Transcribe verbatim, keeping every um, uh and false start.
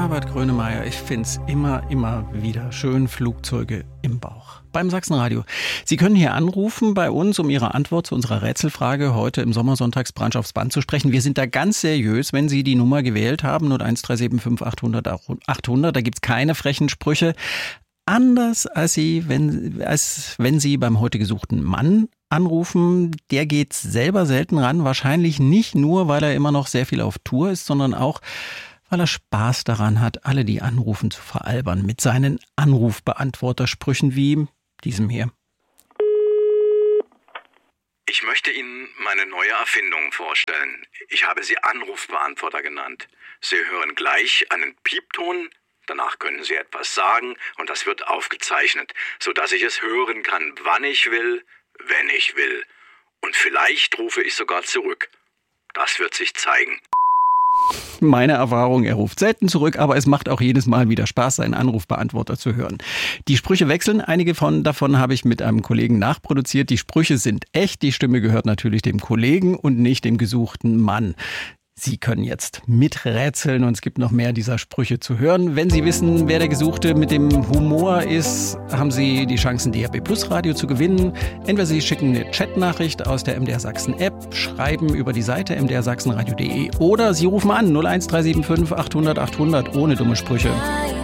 Herbert Grönemeyer, ich find's immer, immer wieder schön, Flugzeuge im Bauch. Beim Sachsenradio. Sie können hier anrufen bei uns, um Ihre Antwort zu unserer Rätselfrage heute im Sommersonntagsbrunch aufs Band zu sprechen. Wir sind da ganz seriös, wenn Sie die Nummer gewählt haben, null eins drei sieben fünf achthundert achthundert. Da gibt's keine frechen Sprüche. Anders als Sie, wenn, als wenn Sie beim heute gesuchten Mann anrufen. Der geht selber selten ran. Wahrscheinlich nicht nur, weil er immer noch sehr viel auf Tour ist, sondern auch, weil er Spaß daran hat, alle, die anrufen, zu veralbern mit seinen Anrufbeantwortersprüchen wie diesem hier. Ich möchte Ihnen meine neue Erfindung vorstellen. Ich habe sie Anrufbeantworter genannt. Sie hören gleich einen Piepton, danach können Sie etwas sagen und das wird aufgezeichnet, sodass ich es hören kann, wann ich will, wenn ich will. Und vielleicht rufe ich sogar zurück. Das wird sich zeigen. Meine Erfahrung, er ruft selten zurück, aber es macht auch jedes Mal wieder Spaß, seinen Anrufbeantworter zu hören. Die Sprüche wechseln, einige von davon habe ich mit einem Kollegen nachproduziert. Die Sprüche sind echt, die Stimme gehört natürlich dem Kollegen und nicht dem gesuchten Mann. Sie können jetzt miträtseln und es gibt noch mehr dieser Sprüche zu hören. Wenn Sie wissen, wer der Gesuchte mit dem Humor ist, haben Sie die Chancen, D A B Plus Radio zu gewinnen. Entweder Sie schicken eine Chatnachricht aus der M D R Sachsen App, schreiben über die Seite m d r sachsenradio punkt d e oder Sie rufen an null eins drei sieben fünf achthundert achthundert ohne dumme Sprüche.